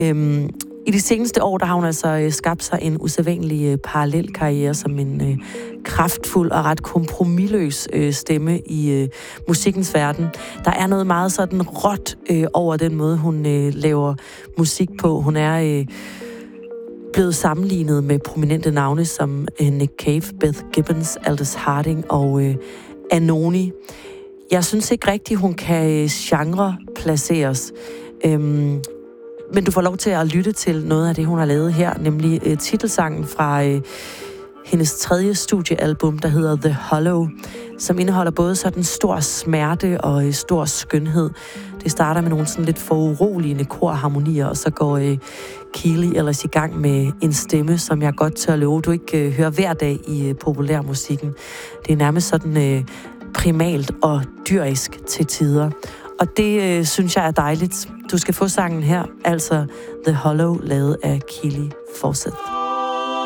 I de seneste år, der har hun altså skabt sig en usædvanlig parallel karriere som en kraftfuld og ret kompromisløs stemme i musikkens verden. Der er noget meget sådan råt over den måde, hun laver musik på. Hun er blevet sammenlignet med prominente navne som Nick Cave, Beth Gibbons, Aldous Harding og Anoni. Jeg synes ikke rigtigt, hun kan genre-placeres. Men du får lov til at lytte til noget af det, hun har lavet her, nemlig titelsangen fra hendes 3. studiealbum, der hedder The Hollow, som indeholder både sådan stor smerte og stor skønhed. Det starter med nogle sådan lidt foruroligende korharmonier, og så går Keeley ellers i gang med en stemme, som jeg godt tør love, du ikke hører hver dag i populærmusikken. Det er nærmest sådan primalt og dyrisk til tider. Og det synes jeg er dejligt. Du skal få sangen her, altså The Hollow, lavet af Keeley Fawcett.